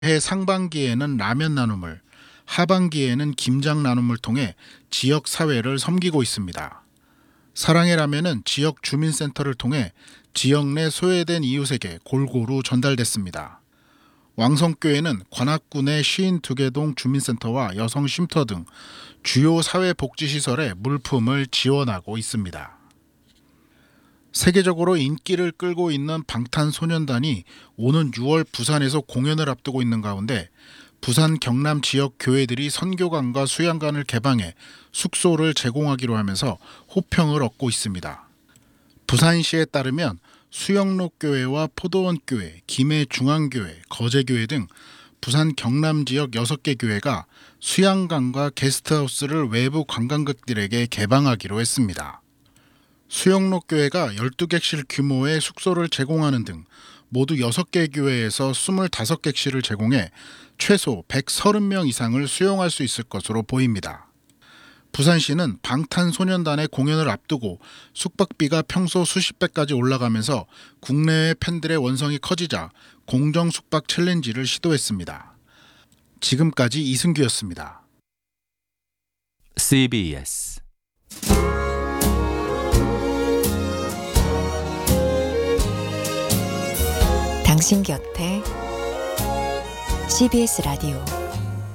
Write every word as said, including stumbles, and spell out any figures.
해 상반기에는 라면 나눔을, 하반기에는 김장 나눔을 통해 지역 사회를 섬기고 있습니다. 사랑의 라면은 지역 주민센터를 통해 지역 내 소외된 이웃에게 골고루 전달됐습니다. 왕성교회는 관악구 내 오십이 개 동 주민센터와 여성쉼터 등 주요 사회복지시설에 물품을 지원하고 있습니다. 세계적으로 인기를 끌고 있는 방탄소년단이 오는 유월 부산에서 공연을 앞두고 있는 가운데 부산 경남 지역 교회들이 선교관과 수양관을 개방해 숙소를 제공하기로 하면서 호평을 얻고 있습니다. 부산시에 따르면 수영록교회와 포도원교회, 김해중앙교회, 거제교회 등 부산 경남 지역 여섯 개 교회가 수양관과 게스트하우스를 외부 관광객들에게 개방하기로 했습니다. 수영록교회가 열두 객실 규모의 숙소를 제공하는 등 모두 여섯 개 교회에서 이십오 객실을 제공해 최소 백삼십 명 이상을 수용할 수 있을 것으로 보입니다. 부산시는 방탄소년단의 공연을 앞두고 숙박비가 평소 수십 배까지 올라가면서 국내외 팬들의 원성이 커지자 공정숙박 챌린지를 시도했습니다. 지금까지 이승규였습니다. 씨비에스 당신 곁에 씨비에스 라디오